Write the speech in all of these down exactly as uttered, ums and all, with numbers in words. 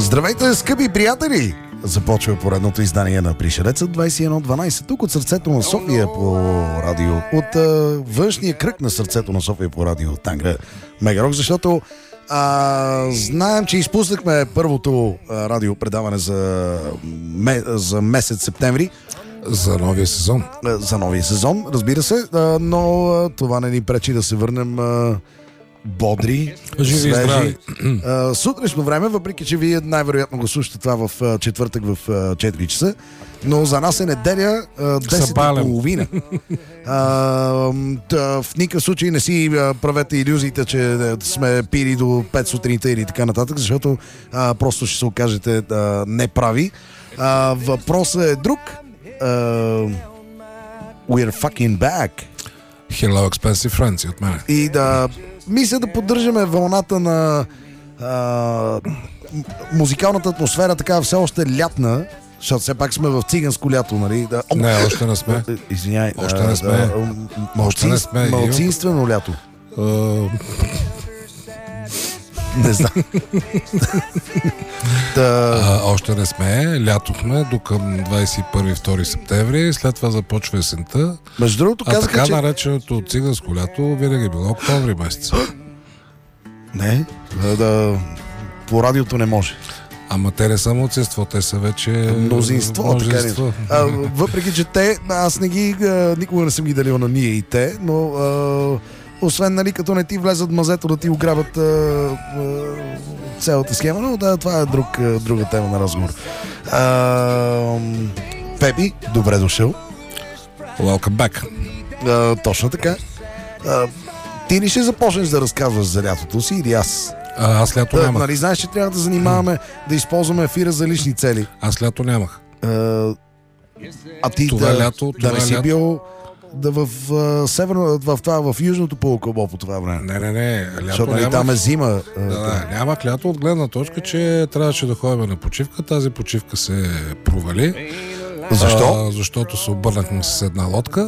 Здравейте, скъпи приятели! Започва поредното издание на Пришелеца двайсет и едно дванайсет. Тук от сърцето на София по радио. От а, външния кръг на сърцето на София по радио Тангра Мегарок, защото а, знаем, че изпуснахме първото а, радиопредаване за, ме, за месец септември. За новия сезон. За новия сезон, разбира се, а, но а, това не ни пречи да се върнем а, бодри, живи и здрави. А, сутрешно време, въпреки че вие най-вероятно го слушате това в а, четвъртък в а, четири часа, но за нас е неделя а, десет и половина. А, в никакъв случай не си а, правете илюзиите, че сме пили до пет сутринта или така нататък, защото а, просто ще се окажете а, неправи. А, въпросът е друг. Uh, we're fucking back. Hello, expensive friends от мен. И да мисля да поддържаме вълната на uh, музикалната атмосфера, така все още лятна, защото все пак сме в циганско лято, нали? Да, не, още не сме. Извиняй. Още не сме. Да, още не сме. Малцинствено лято. Uh... Не знам. да... а, още не сме. Лято сме до към двайсет и първи втори септември. След това започва есента. Между другото, а казаха, така че... нареченото циганско лято винаги било октомври месец. Не, да, да, по радиото не може. Ама те не са мълцинство, те са вече мнозинство. мнозинство. Така, а, въпреки, че те, аз не ги, а, никога не съм ги делил на ние и те, но а, освен, нали, като не ти влезат мазето да ти ограбят а, а, цялата схема, но да, това е друг, а, друга тема на разговор. А, Пепи, добре дошъл. Welcome back. А, точно така. А, ти ли ще започнеш да разказваш за лятото си или аз? А, аз лято да, нямах. Нали знаеш, че трябва да занимаваме да използваме ефира за лични цели. Аз лято нямах. А, а ти това да, лято, да това не си лято... бил да в, в, северно, в, това, в южното полукълбо по това време. Не, не, не. Лято защото нали, нямах... там е зима. Да, да, нямах лято от гледна точка, че трябваше да ходим на почивка. Тази почивка се провали. Защо? А, защото се обърнахме с една лодка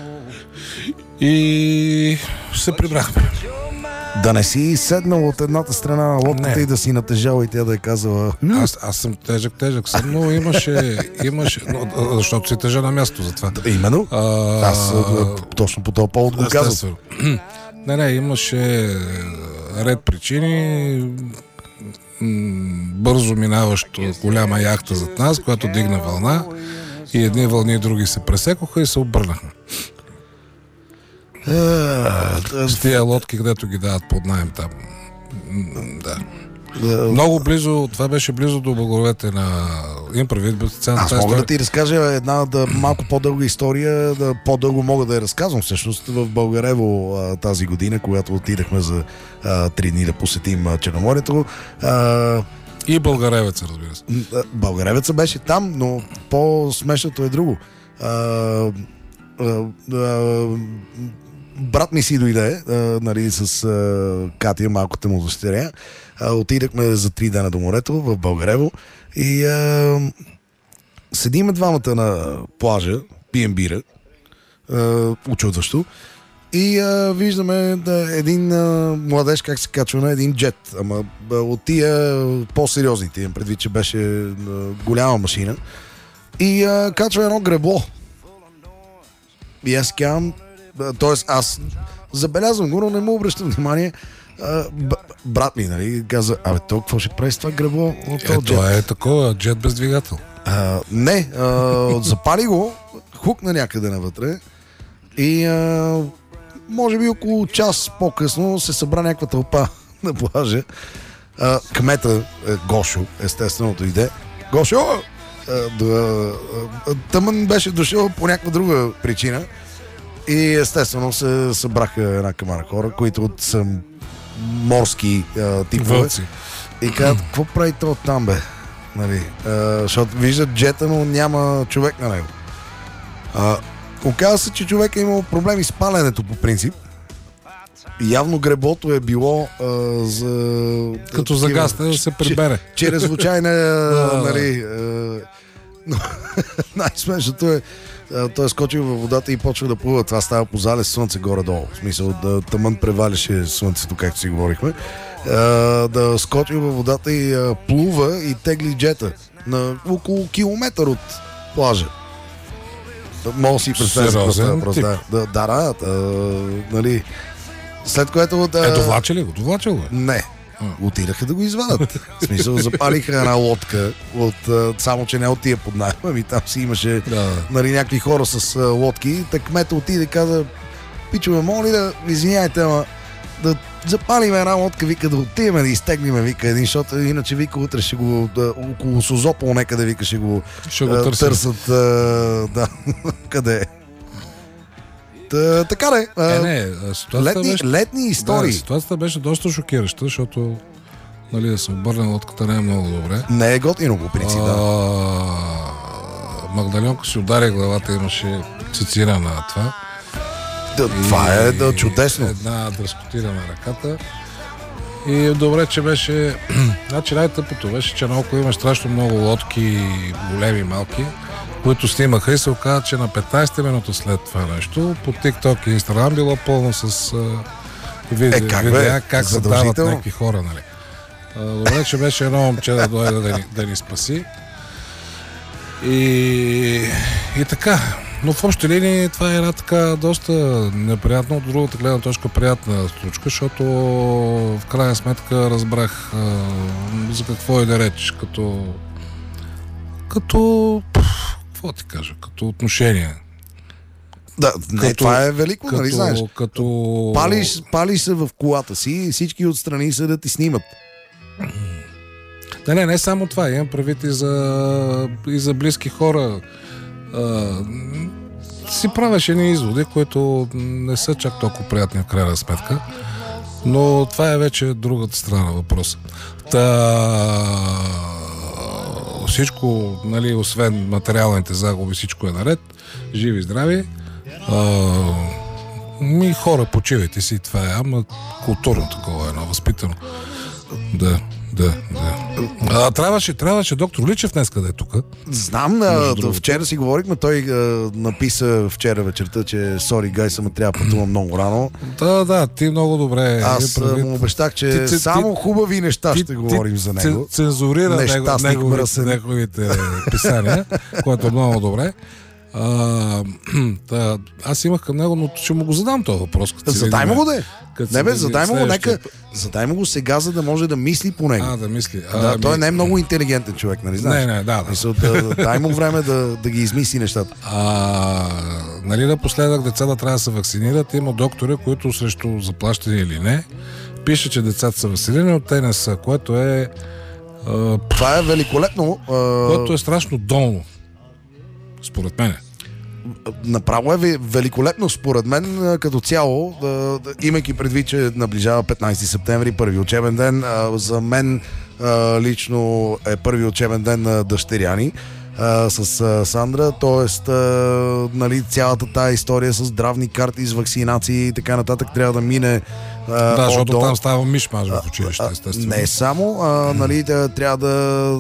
и се прибрахме. Да не си седнал от едната страна на лодката не. И да си натежал и тя да е казала... Аз, аз съм тежък, тежък съм, но имаше... имаше но, защото си тежа на място за това. Именно. А, аз а, точно по този повод го казвам. Не, не, имаше ред причини. Бързо минаващо голяма яхта зад нас, която дигна вълна и едни вълни и други се пресекоха и се обърнахме. С тия лодки, където ги дават под наем там. Да. Много близо, това беше близо до благоровете на Имправит. Аз мога да ти разкажа една да, малко по-дълга история, да, по-дълго мога да я разказвам всъщност в Българево а, тази година, когато отидахме за а, три дни да посетим а, Черноморието. А, и Българевеца, разбира се. Българевеца беше там, но по-смешното е друго. А, а, а, брат ми си дойде, а, нали, с а, Катя, малката му дъщеря. А, отидахме за три дена до морето в Българево и а, седиме двамата на плажа, пием бира, а, учудващо, и а, виждаме да, един а, младеж как се качва на един джет, ама а, от тия по-сериозните, имам предвид, че беше а, голяма машина, и а, качва едно гребло. И аз казвам, т.е. аз забелязвам го, но не му обръщам внимание. Uh, б- брат ми, нали, каза, абе, то какво ще прави с това гребло от този е, джет? Това е такова, джет без двигател. Uh, не, uh, запали го, хукна някъде навътре и uh, може би около час по-късно се събра някаква тълпа на плажа. Uh, кмета, е, Гошо, естествено дойде. Гошо! Uh, да, uh, тъмън беше дошъл по някаква друга причина и естествено се събраха една камара хора, които са морски а, типове. Вълци. И казват, какво прави то там, бе? Нали, а, защото виждат джета, но няма човек на него. А, оказва се, че човек е имал проблеми с паленето по принцип. И явно греблото е било а, за... Като загасне да се прибере. Чрез случайна, нали... А, но най-смешното е той е скочил във водата и почва да плува. Това става по залез слънце горе-долу. В смисъл да тъмън преваляше слънцето, както си говорихме. Да скочил във водата и плува и тегли джета на около километър от плажа. Мога си представя просто въпрос. Да, да, да, да, нали. След което... Да... Е, довлача ли го? Довлача го? Не. Отидаха да го извадат. В смисъл, запалиха една лодка, от, само че не от тия под найем, ами там си имаше да. Нали, някакви хора с а, лодки. Так кмета отиде и каза: пичове, моля ли да, извиняйте, ама да запалим една лодка, вика, да отиваме да изтегнем, вика, един, защото иначе, вика, утре ще го, да, около Созопол някъде, вика, ще го, ще го а, търсят, а, да, къде е. Та, така де. Е, не, летни, беше, летни истории. Да, ситуацията беше доста шокираща, защото, нали, да се обърне лодката не е много добре. Не е готино по принцип, да. Магдалионка си удари главата, имаше цицира на това. Да, това е да, чудесно. Една дръскотира на ръката. И добре, че беше... значи най-тъпото беше, че наоколо има страшно много лодки, големи и малки, които снимаха и се оказа, че на петнайсета минута след това нещо по TikTok и Instagram било пълно с видео, е, как, видеа, как се дават някакви хора, нали. А, добре, че беше едно момче да дойде да ни, да ни спаси. И, и така. Но в общи линии това е една така доста неприятна, от другата гледна точка приятна случка, защото в крайна сметка разбрах а, за какво е да реч, като като какво ти кажа, като отношение. Да, не, като, това е велико, като, нали знаеш? Като... Палиш, палиш се в колата си и всички отстрани са да ти снимат. Не, не, не само това. Имам правит и за, и за близки хора. А, си правиш едни изводи, които не са чак толкова приятни в крайна сметка. Но това е вече другата страна на въпроса. Та... Всичко, нали, освен материалните загуби, всичко е наред. Живи, здрави. А, ми хора, почивайте си, това е. Ама културно такова е, едно възпитано. Да. Да, да. А, трябваше, трябваше доктор Личев днес къде е тук. Знам, да, вчера си говорихме, той а, написа вчера вечерта, че сори, гайса, ме трябва да пътувам много рано. Да, да, ти много добре. Аз правит... му обещах, че ти, ти, само хубави неща ти, ще ти, говорим за него. Цензурира неговите, неговите писания, което е много добре. А, да, аз имах към него, но ще му го задам този въпрос. Задай му го да е. Не бе, задай му го, нека, задай му го сега, за да може да мисли по него. А, да мисли. А, да, ми... той не е много интелигентен човек, нали знаеш? Не, не, да, да. Мисъл, да, дай му време да, да ги измисли нещата. А, нали, напоследък децата трябва да се вакцинират. Има доктори, които срещу заплащане или не, пише, че децата са вакцинирани, от те не са, което е... А, това е великолепно. А... Което е страшно долно. Според мен. Направо е великолепно според мен като цяло, да, да, имайки предвид, че наближава петнайсети септември, първи учебен ден. А, за мен а, лично е първи учебен ден на дъщеряни а, с а, Сандра, т.е. нали, цялата тая история с здравни карти, с вакцинации и така нататък трябва да мине. А, да, защото там става миш-маш в училище, естествено. Не само, а, нали, трябва да...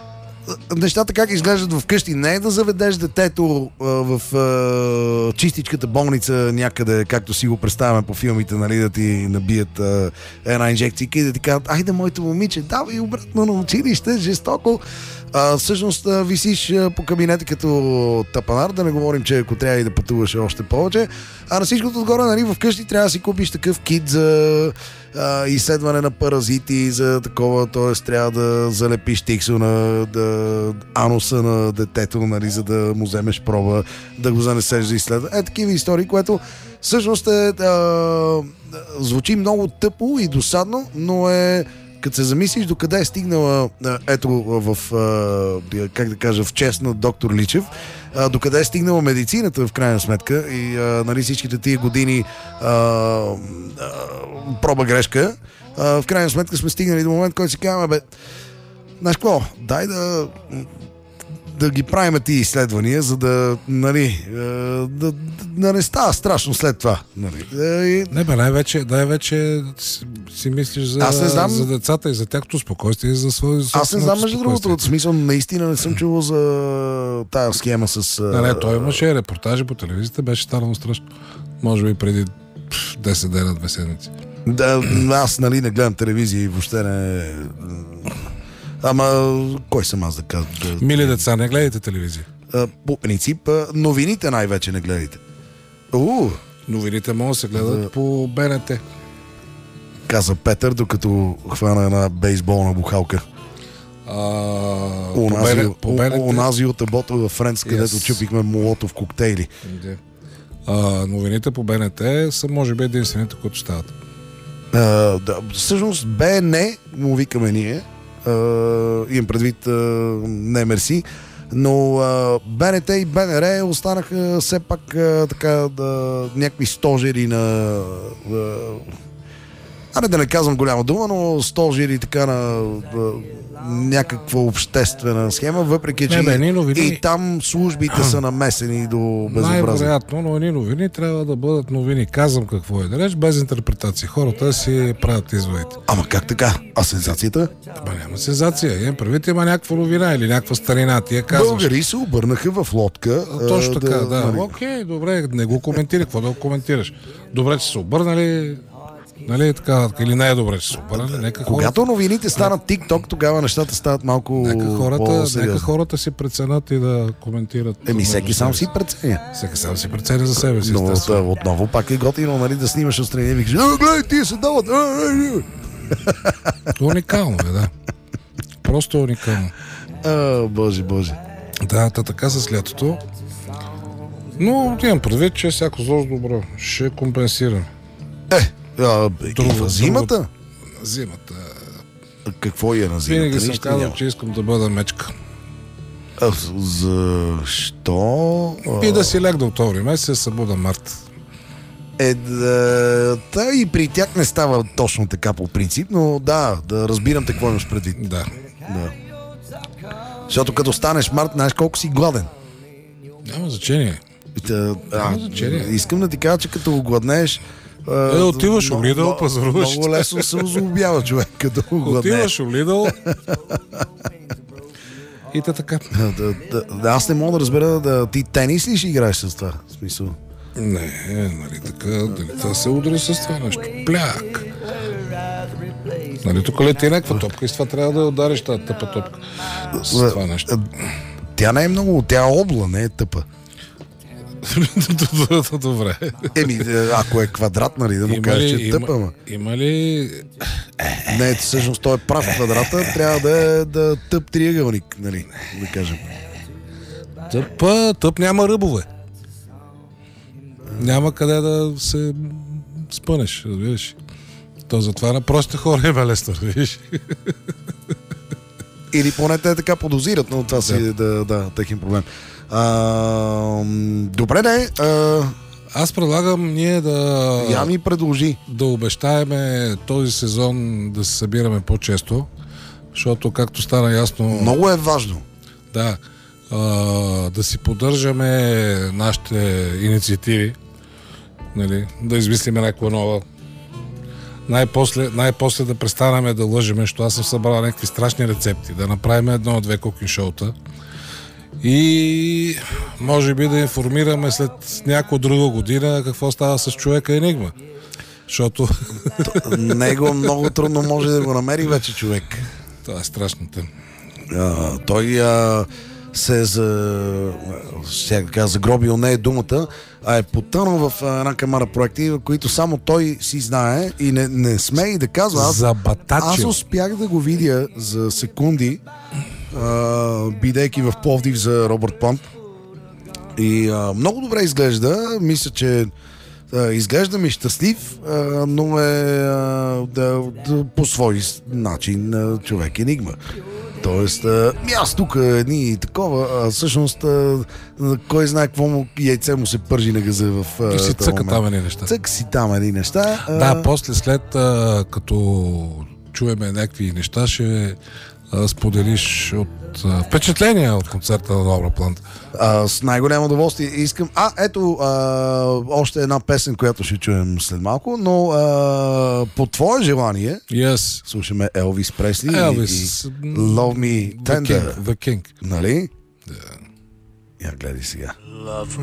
Нещата как изглеждат вкъщи. Не е да заведеш детето а, в а, чистичката болница някъде, както си го представяме по филмите, нали, да ти набият а, една инжекция и да ти кажат: айде, моето момиче, давай обратно на училище, жестоко. А, всъщност а, висиш а, по кабинета като тапанар, да не говорим, че ако трябва и да пътуваш още повече. А на всичкото отгоре, нали, вкъщи трябва да си купиш такъв кит за а, изследване на паразити, за такова, т.е. трябва да залепиш тиксо на да, ануса на детето, нали, за да му вземеш проба, да го занесеш за изследване. Е, такива истории, което всъщност е, а, звучи много тъпо и досадно, но е, като се замислиш докъде е стигнала, ето в, как да кажа, в чест на доктор Личев, докъде е стигнала медицината в крайна сметка и нали, всичките тия години а, а, проба грешка, а, в крайна сметка сме стигнали до момент, който си казваме: бе, знаеш какво, дай да да ги правим тия изследвания, за да, нали, да, да не става страшно след това. Нали. И... Не бе, най-вече, най-вече си, си мислиш за, знам... за децата и за тяхното спокойствие и за своето спокойствие. Аз не знам, между другото, от смисъл, наистина не съм чувал за тая схема с... Не, не, той имаше репортажи по телевизията, беше станало страшно. Може би преди десет дена, две седмици. Да, аз, нали, не гледам телевизия и въобще не... Ама, кой съм аз да кажа? Да... Мили деца, не гледайте телевизия. А, по принцип, новините най-вече не гледайте. У, новините могат да се гледат да... по БНТ. Каза Петър, докато хвана една бейсболна бухалка. А, унази, по БНТ... унази от ебота във Френц, yes. където чупихме молотов коктейли. Yeah. А, новините по БНТ са, може би, единствените, които стават. А, да, всъщност, БН, му викаме ние, Uh, имам предвид uh, не мерси, но uh, БНТ и БНР останаха все пак uh, така да, някакви стожери на uh, аре да не казвам голяма дума, но стожери така на uh, някаква обществена схема, въпреки че не, бе, новини... и там службите са намесени до безобразие. Най-вероятно, но едни новини трябва да бъдат новини. Казвам какво е да реч, без интерпретация. Хората си правят изводите. Ама как така? А сензацията? Ама няма сензация. Имам предвид, има някаква новина или някаква старина. Ти я казваш. Българи се обърнаха в лодка. А, точно а, така, да. да. Нали... Окей, добре, не го коментирай. Какво да го коментираш? Добре, че се обърнали. Нали, така, или не е добре, че се обърнали. Нека когато хората... новините станат TikTok, тогава нещата стават малко нека хората, по-сериозни. Нека хората си преценят и да коментират. Еми, всеки сам си преценя. Всеки сам си преценя за себе си. Но да, отново пак е готино, нали, да снимаш отстрани и викаш: "А, гледай, тия се дават!" Уникално е, да. Просто уникално. А, боже, боже. Да, та така с лятото. Но имам предвид, че всяко зло с добро. Ще компенсирам. Е, а, друго, зимата? Друго, зимата. Какво е на зимата? Винаги съм казал, че искам да бъда мечка. А, защо? И да си лег до октомври месец, се събуда март. Е, да, та и при тях не става точно така по принцип, но да, да разбирам те какво имаш предвид. Да. Да. Защото като станеш март, знаеш колко си гладен. Няма значение. Та, а, значение. Искам да ти кажа, че като огладнееш, Е, отиваш в Лидъл, пазаруваш. Много лесно се озлобява човек, като огладне. Отиваш в Лидъл и те така. Да, да, да, аз не мога да разбера, да, ти тенис ли ще играеш с това? В смисъл? Не, нали така, дали това се удари с това нещо. Пляк. Нали тук лети някаква топка и с това трябва да удариш тази тъпа топка. С това нещо. Тя не е много, тя е обла, не е тъпа. Добре. Еми, ако е квадрат, нали, да му кажеш, че е тъпа, ма. Има ли... Не, всъщност той е прав квадрата, трябва да е да тъп триъгълник, нали, да кажем. Тъпа, тъп няма ръбове. Няма къде да се спънеш, разбираш. То затова на простите хора има лесно, разбираш. Или поне те така подозират, но това си да, да, техен проблем. А, добре, не. А... Аз предлагам ние да... Я ми предложи. Да обещаеме този сезон да се събираме по-често, защото както стана ясно... Много е важно. Да. А, да си поддържаме нашите инициативи, нали, да измислиме някаква нова. Най-после, най-после да престанаме да лъжеме, защото аз съм събрал някакви страшни рецепти, да направим едно-две кукинг шоута и може би да информираме след някоя друга година какво става с човека Енигма. Защото... Него много трудно може да го намери вече човек. Това е страшната. А, той а, се е за, сега, загробил, не е думата, а е потънал в една камара проекти, в които само той си знае и не, не сме и да казва. Аз, аз успях да го видя за секунди, а, бидейки в Пловдив за Робърт Плант. И а, много добре изглежда. Мисля, че а, изглежда ми щастлив, а, но е а, да, да, по свой начин а, човек енигма. Тоест, а, аз тук едни такова, а всъщност а, кой знае какво му яйце му се пържи на газа в а, и си цъка там едни неща. Цък си там едни неща. А... Да, после след а, като чуеме някакви неща, ще а, споделиш от а, впечатления от концерта на Добра Планта. А, с най-голямо удоволствие искам... А, ето а, още една песен, която ще чуем след малко, но а, по твое желание Yes. слушаме Елвис Пресли Elvis. и Love Me The Tender. King. The King. Нали? Yeah. Я гледай сега. Love